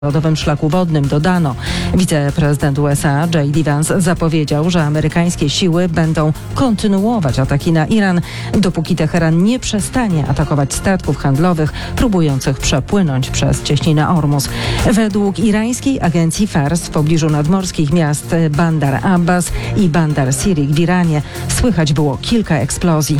Narodowym Szlaku Wodnym, dodano. Wiceprezydent USA J.D. Vance zapowiedział, że amerykańskie siły będą kontynuować ataki na Iran, dopóki Teheran nie przestanie atakować statków handlowych próbujących przepłynąć przez cieśninę Ormus. Według irańskiej agencji Fars w pobliżu nadmorskich miast Bandar Abbas i Bandar Sirik w Iranie słychać było kilka eksplozji.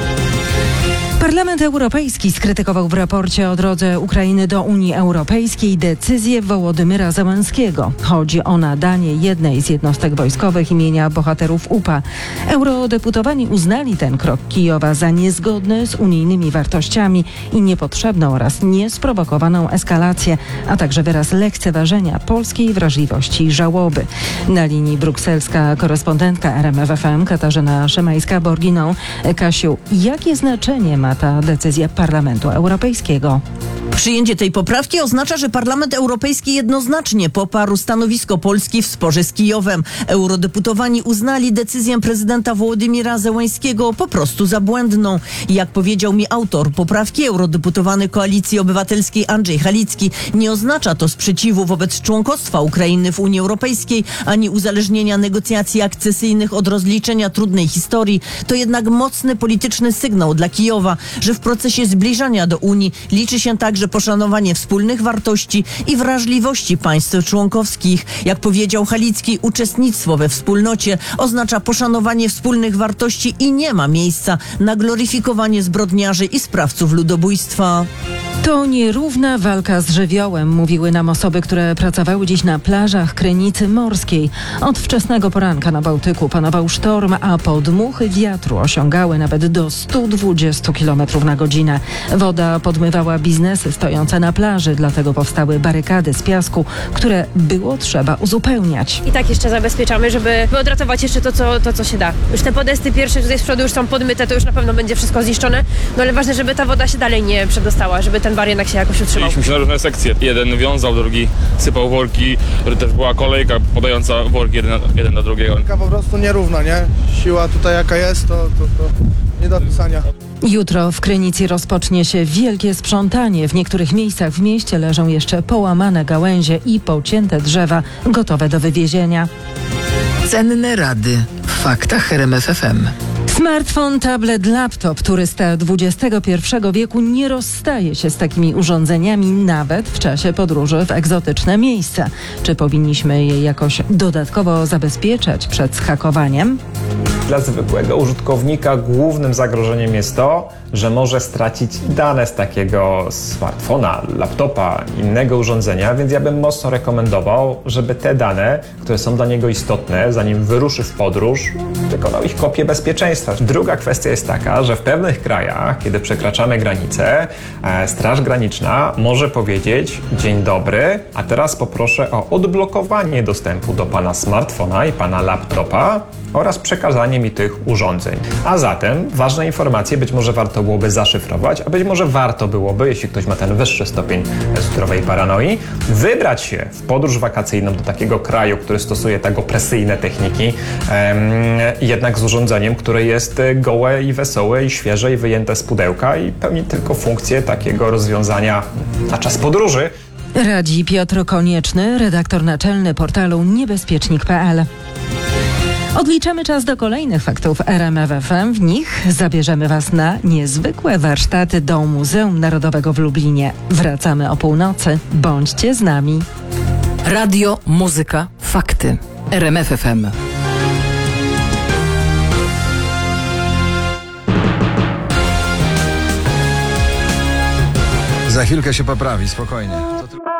Parlament Europejski skrytykował w raporcie o drodze Ukrainy do Unii Europejskiej decyzję Wołodymyra Zełenskiego. Chodzi o nadanie jednej z jednostek wojskowych imienia bohaterów UPA. Eurodeputowani uznali ten krok Kijowa za niezgodny z unijnymi wartościami i niepotrzebną oraz niesprowokowaną eskalację, a także wyraz lekceważenia polskiej wrażliwości i żałoby. Na linii brukselska korespondentka RMFFM Katarzyna Szymańska-Borginą. Kasiu, jakie znaczenie ma ta decyzja Parlamentu Europejskiego? Przyjęcie tej poprawki oznacza, że Parlament Europejski jednoznacznie poparł stanowisko Polski w sporze z Kijowem. Eurodeputowani uznali decyzję prezydenta Wołodymyra Zełenskiego po prostu za błędną. Jak powiedział mi autor poprawki, eurodeputowany Koalicji Obywatelskiej Andrzej Halicki, nie oznacza to sprzeciwu wobec członkostwa Ukrainy w Unii Europejskiej, ani uzależnienia negocjacji akcesyjnych od rozliczenia trudnej historii. To jednak mocny polityczny sygnał dla Kijowa, że w procesie zbliżania do Unii liczy się także poszanowanie wspólnych wartości i wrażliwości państw członkowskich. Jak powiedział Halicki, uczestnictwo we wspólnocie oznacza poszanowanie wspólnych wartości i nie ma miejsca na gloryfikowanie zbrodniarzy i sprawców ludobójstwa. To nierówna walka z żywiołem, mówiły nam osoby, które pracowały dziś na plażach Krynicy Morskiej. Od wczesnego poranka na Bałtyku panował sztorm, a podmuchy wiatru osiągały nawet do 120 km na godzinę. Woda podmywała biznesy stojące na plaży, dlatego powstały barykady z piasku, które było trzeba uzupełniać. I tak jeszcze zabezpieczamy, żeby odratować jeszcze to, co się da. Już te podesty pierwsze tutaj z przodu już są podmyte, to już na pewno będzie wszystko zniszczone. No ale ważne, żeby ta woda się dalej nie przedostała, żeby ten bar jednak się jakoś utrzymał. Mieliśmy się na różne sekcje. Jeden wiązał, drugi sypał worki, też była kolejka podająca worki jeden do drugiego. Po prostu nierówna, nie? Siła tutaj jaka jest, to nie do opisania. Jutro w Krynicy rozpocznie się wielkie sprzątanie. W niektórych miejscach w mieście leżą jeszcze połamane gałęzie i pocięte drzewa gotowe do wywiezienia. Cenne rady w faktach RMF FM. Smartfon, tablet, laptop. Turysta XXI wieku nie rozstaje się z takimi urządzeniami nawet w czasie podróży w egzotyczne miejsca. Czy powinniśmy je jakoś dodatkowo zabezpieczać przed zhakowaniem? Dla zwykłego użytkownika głównym zagrożeniem jest to, że może stracić dane z takiego smartfona, laptopa, innego urządzenia, więc ja bym mocno rekomendował, żeby te dane, które są dla niego istotne, zanim wyruszy w podróż, wykonał ich kopię bezpieczeństwa. Druga kwestia jest taka, że w pewnych krajach, kiedy przekraczamy granicę, Straż Graniczna może powiedzieć: dzień dobry, a teraz poproszę o odblokowanie dostępu do pana smartfona i pana laptopa oraz przekazanie mi tych urządzeń. A zatem ważne informacje być może warto byłoby zaszyfrować, a być może warto byłoby, jeśli ktoś ma ten wyższy stopień zdrowej paranoi, wybrać się w podróż wakacyjną do takiego kraju, który stosuje tak opresyjne techniki, jednak z urządzeniem, które jest gołe i wesołe i świeże i wyjęte z pudełka i pełni tylko funkcję takiego rozwiązania na czas podróży. Radzi Piotr Konieczny, redaktor naczelny portalu niebezpiecznik.pl. Odliczamy czas do kolejnych faktów RMF FM. W nich zabierzemy Was na niezwykłe warsztaty do Muzeum Narodowego w Lublinie. Wracamy o północy. Bądźcie z nami. Radio, muzyka, fakty. RMF FM. Za chwilkę się poprawi, spokojnie.